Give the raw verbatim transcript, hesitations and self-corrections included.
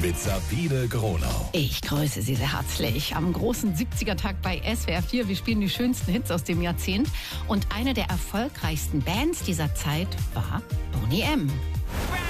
mit Sabine Gronau. Ich grüße Sie sehr herzlich am großen siebziger-Tag bei S W R vier. Wir spielen die schönsten Hits aus dem Jahrzehnt. Und eine der erfolgreichsten Bands dieser Zeit war Boney M.